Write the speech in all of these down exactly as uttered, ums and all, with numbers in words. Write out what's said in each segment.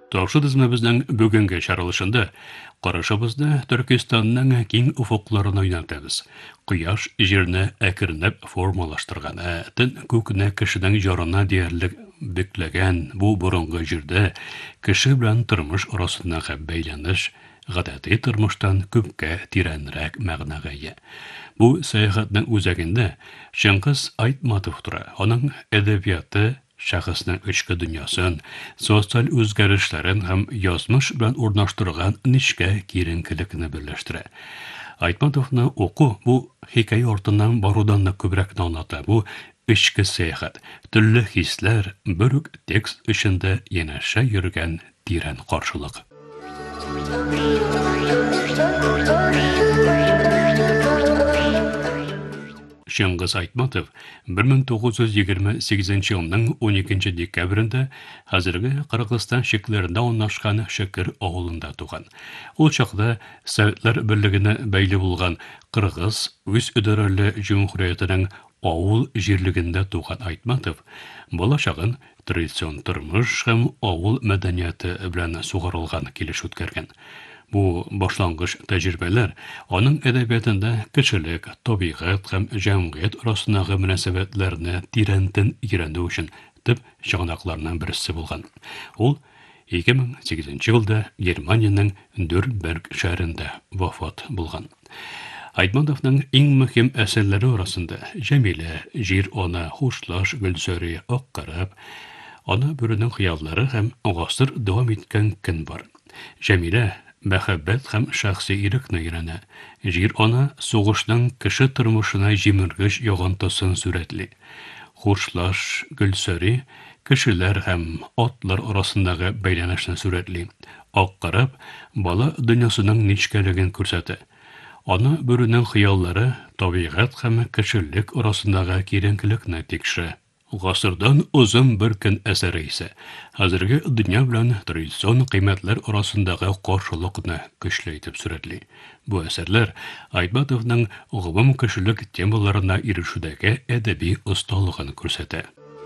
Таушы тізіміміздің бүгінгі шарылышында қарашабызды Түркістанның кең ұфықларын ойнатабыз. Құяш жерні әкірініп формалаштырған, әтін көкіне кішінің жарына дерлік бүклеген бұл бұрынғы жерді кіші білән тұрмыш арасындағы бәйләніш ғадәти тұрмыштан көпке тирәнірәк мәғнаға ие. Бұл саяхатның өзәгінде Шыңғыс Айтматов тұра, оның әдебияты шәхеснең эчке дөньясын, социаль үзгәрешләрен һәм язмыш белән урнаштырган нечкә киеренкелекне берләштерә. Айтматовны уку бу хикәя артыннан барудан да күбрәк аңлата. Бу эчке сәяхәт, төрле хисләр бер үк текст эчендә янәшә йөргән тирән каршылык. Шыңғыс Айтматов bir ming to'qqiz yuz yigirma sakkizinchi елның он икенче декабрендә хәзерге Кыргызстан шикләрендә урнашкан Шәкер авылында туган. Ул чакта Советлар Берлегенә бәйле булган Кыргыз үз идарәле җумһуриятенең авыл җирлегендә туган Айтматов балачагын традицион тормыш һәм авыл мәдәнияте белән сугарылган килеш үткәргән. Бу башлангыч тәҗрибәләр аның әдәбиятында кешелек, табигать һәм җәмгыять арасындагы мөнәсәбәтләрне тирәнтен өйрәнү өчен төп чыганакларның берсе булган. Ул ике мең сигезенче елда Германиянең Нюрнберг шәһәрендә вафат булган. Айтматовның иң мөһим әсәрләре арасында Җәмилә, Җир ана, Хушлаш, Гөлсәри, Аккарап, ана бүренең хыяллары һәм гасыр дәвам иткән көн бар. Җәмилә мәхәббәт һәм шәхси ирекне өйрәнә. Җир ана сугышның кеше тормышына җимергеч ягынтысын сурәтли. Хушлаш, Гөлсәри кешеләр һәм атлар арасындагы бәйләнешне сурәтли. Аккарап бала дөньясының нечкәлеген күрсәтә. Ана бүренең хыяллары табигать һәм кешелек арасындагы киеренкелекне тикшерә. Гасырдан узын бер көн әсәре исә, хәзерге дөнья белән традицион кыйммәтләр арасындагы каршылыкны көчле итеп сурәтли. Бу әсәрләр Айтматовның гомум кешелек темаларына ирешүдәге әдәби осталыгын күрсәтә.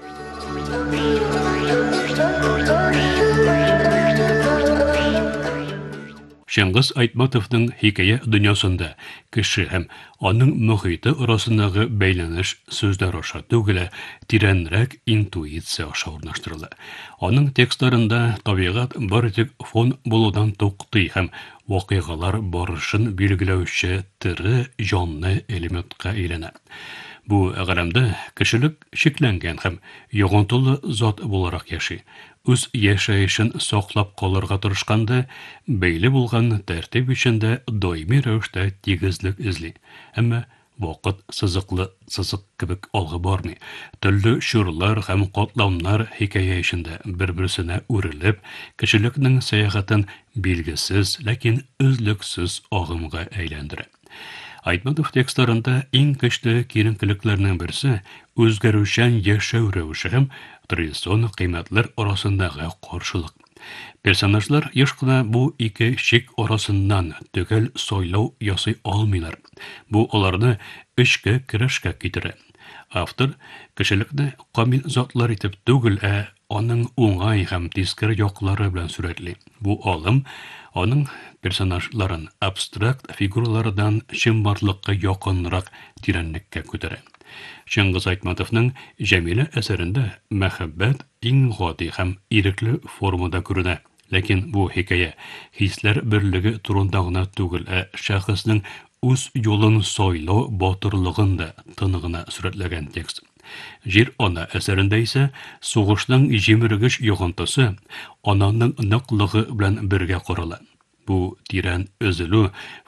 Шыңғыс Айтматовның хикәя дөньясында кеше һәм аның мөхите арасындагы бәйләнеш сүзләр аша түгел, тирәнрәк интуиция аша урнаштырыла. Аның текстларында табигать бары тик фон булудан туктый һәм вакыйгалар барышын билгеләүче тере, җанлы элементка әйләнә. Бу галәмдә кешелек шикләнгән һәм йогынтылы зат буларак яши. Үз яшәешен саклап калырга тырышканда, бәйле булган тәртип эчендә даими рәвештә тигезлек эзли. Әмма вакыт сызыклы сызык кебек алга бармый. Төрле чорлар һәм катламнар хикәя эчендә бер-берсенә үрелеп, кешелекнең сәяхәтен билгесез, ләкин үзлексез агымга әйләндерә. Айтматов текстларында иң көчле киеренкелекләрнең берсе үзгәрүчән яшәү рәвеше һәм традицион кыйммәтләр арасындагы каршылык. Персонажлар еш кына бу ике шик арасыннан төгәл сайлау ясый алмыйлар. Бу аларны эчке көрәшкә китерә. Автор кешелекне камил затлар итеп түгел, ә аның уңай һәм тискәр яклары белән сурәтли. Бу алым аның персонажларын абстракт фигуралардан чынбарлыкка якынрак тирәнлеккә күтәрә. Шыңғыс Айтматовның Җәмилә әсәрендә мәхәббәт иң гади һәм ирекле формада күренә. Ләкин бу хикәя хисләр берлеге турында гына түгел, ә шәхеснең үз юлын сайлау батырлыгын да тыныгына сурәтләгән текст. Җир ана әсәрендә исә сугышның җимергеч йогынтысы ананың ныклыгы белән бергә карала. Бу тирән өзелү